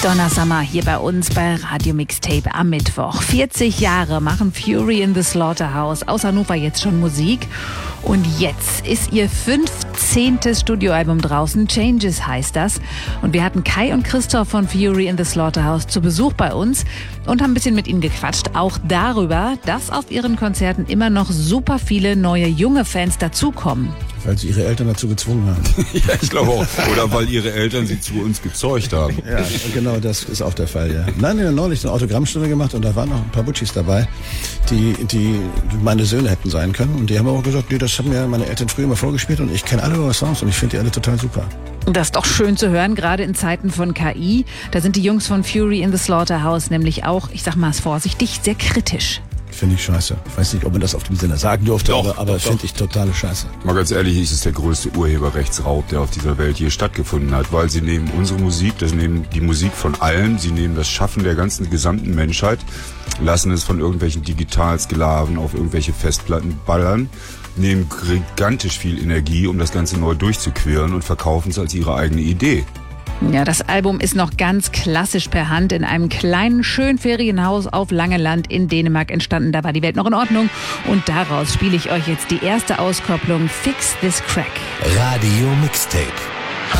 Donna Summer hier bei uns bei Radio Mixtape am Mittwoch. 40 Jahre machen Fury in the Slaughterhouse aus Hannover jetzt schon Musik. Und jetzt ist ihr 15. Studioalbum draußen. Changes heißt das. Und wir hatten Kai und Christoph von Fury in the Slaughterhouse zu Besuch bei uns und haben ein bisschen mit ihnen gequatscht. Auch darüber, dass auf ihren Konzerten immer noch super viele neue junge Fans dazukommen. Weil sie ihre Eltern dazu gezwungen haben. Ja, ich glaube auch. Oder weil ihre Eltern sie zu uns gezeugt haben. Ja, genau, das ist auch der Fall, ja. Nein, wir haben neulich eine Autogrammstunde gemacht und da waren noch ein paar Butchis dabei, die meine Söhne hätten sein können. Und die haben auch gesagt, nee, das haben mir meine Eltern früher mal vorgespielt und ich kenne alle eure Songs und ich finde die alle total super. Das ist doch schön zu hören, gerade in Zeiten von KI. Da sind die Jungs von Fury in the Slaughterhouse nämlich auch, ich sag mal es vorsichtig, sehr kritisch. Finde ich scheiße. Ich weiß nicht, ob man das auf dem Sinne sagen durfte, aber finde ich totale Scheiße. Mal ganz ehrlich, ist es der größte Urheberrechtsraub, der auf dieser Welt je stattgefunden hat, weil sie nehmen unsere Musik, das nehmen die Musik von allen, sie nehmen das Schaffen der gesamten Menschheit, lassen es von irgendwelchen Digitalsklaven auf irgendwelche Festplatten ballern, nehmen gigantisch viel Energie, um das Ganze neu durchzuqueren und verkaufen es als ihre eigene Idee. Ja, das Album ist noch ganz klassisch per Hand in einem kleinen, schönen Ferienhaus auf Langeland in Dänemark entstanden. Da war die Welt noch in Ordnung. Und daraus spiele ich euch jetzt die erste Auskopplung Fix This Crack. Radio Mixtape.